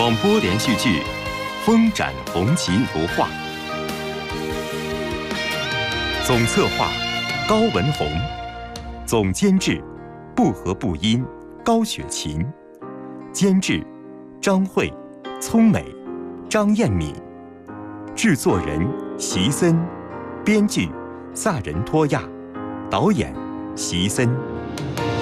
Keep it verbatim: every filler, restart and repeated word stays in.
广播连续剧《风展红旗图画》，总策划高文宏，总监制不和不音高雪琴，监制张慧、聪美、张艳敏，制作人席森，编剧萨仁托亚，导演席森。